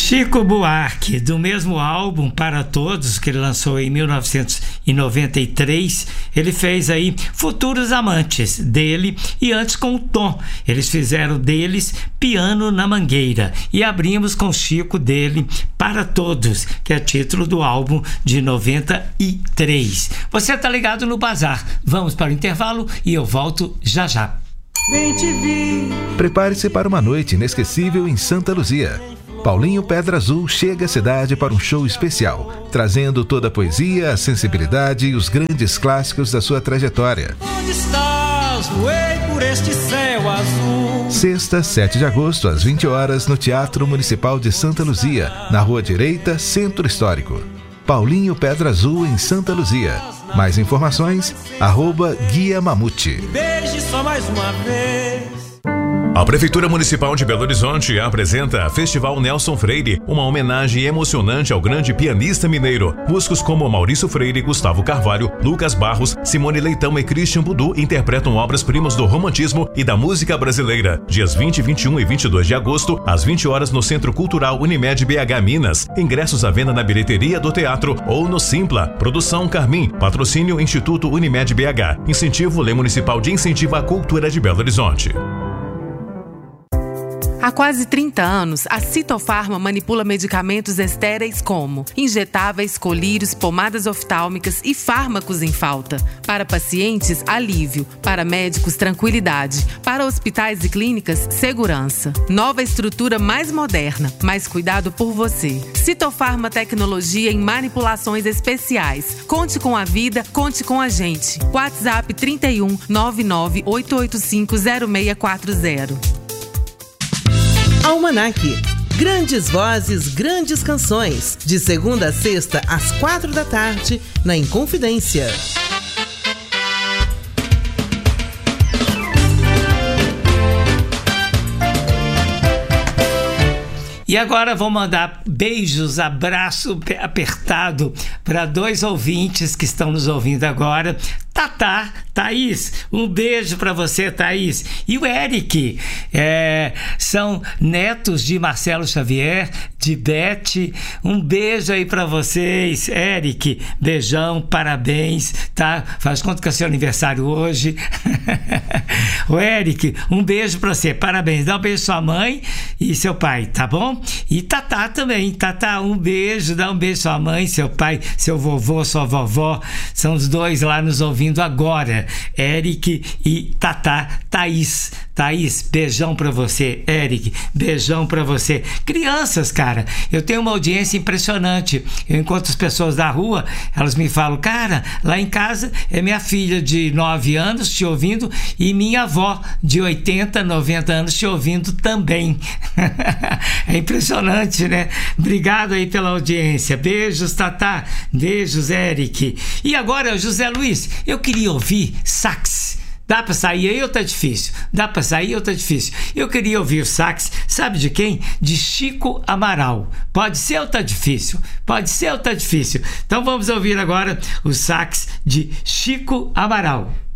Chico Buarque, do mesmo álbum Para Todos, que ele lançou em 1993, ele fez aí Futuros Amantes, dele, e antes com o Tom. Eles fizeram deles Piano na Mangueira. E abrimos com Chico dele Para Todos, que é título do álbum de 93. Você tá ligado no Bazar. Vamos para o intervalo e eu volto já já. Prepare-se para uma noite inesquecível em Santa Luzia. Paulinho Pedra Azul chega à cidade para um show especial, trazendo toda a poesia, a sensibilidade e os grandes clássicos da sua trajetória. Onde estás? Voei por este céu azul. Sexta, 7 de agosto, às 20 horas, no Teatro Municipal de Santa Luzia, na Rua Direita, Centro Histórico. Paulinho Pedra Azul em Santa Luzia. Mais informações, @Guia Mamute. Beije só mais uma vez. A Prefeitura Municipal de Belo Horizonte apresenta Festival Nelson Freire, uma homenagem emocionante ao grande pianista mineiro. Músicos como Maurício Freire, Gustavo Carvalho, Lucas Barros, Simone Leitão e Christian Budu interpretam obras-primas do romantismo e da música brasileira. Dias 20, 21 e 22 de agosto, às 20 horas no Centro Cultural Unimed BH Minas. Ingressos à venda na bilheteria do teatro ou no Simpla. Produção Carmim. Patrocínio Instituto Unimed BH. Incentivo Lei Municipal de Incentivo à Cultura de Belo Horizonte. Há quase 30 anos, a Citofarma manipula medicamentos estéreis como injetáveis, colírios, pomadas oftálmicas e fármacos em falta. Para pacientes, alívio. Para médicos, tranquilidade. Para hospitais e clínicas, segurança. Nova estrutura mais moderna, mais cuidado por você. Citofarma Tecnologia em manipulações especiais. Conte com a vida, conte com a gente. WhatsApp 31 99 885 0640. Almanac. Grandes vozes, grandes canções. De segunda a sexta, às 4 da tarde, na Inconfidência. E agora vou mandar beijos, abraço apertado para 2 ouvintes que estão nos ouvindo agora. Tatá, Thaís, um beijo para você, Thaís. E o Eric, são netos de Marcelo Xavier, de Beth. Um beijo aí para vocês, Eric. Beijão, parabéns, tá? Faz conta que é seu aniversário hoje. O Eric, um beijo para você, parabéns. Dá um beijo à sua mãe e seu pai, tá bom? E Tatá também. Tatá, um beijo, dá um beijo à sua mãe, seu pai, seu vovô, sua vovó. São os dois lá nos ouvindo agora, Eric e Tatá. Thaís, beijão pra você, Eric, beijão pra você. Crianças, cara, eu tenho uma audiência impressionante. Eu encontro as pessoas da rua, elas me falam, cara, lá em casa é minha filha de 9 anos te ouvindo e minha avó de 80, 90 anos te ouvindo também. É impressionante, né? Obrigado aí pela audiência. Beijos, Tatá, beijos, Eric. E agora, José Luiz, eu queria ouvir sax. Dá pra sair aí ou tá difícil? Eu queria ouvir o sax, sabe de quem? De Chico Amaral. Pode ser ou tá difícil? Então vamos ouvir agora o sax de Chico Amaral.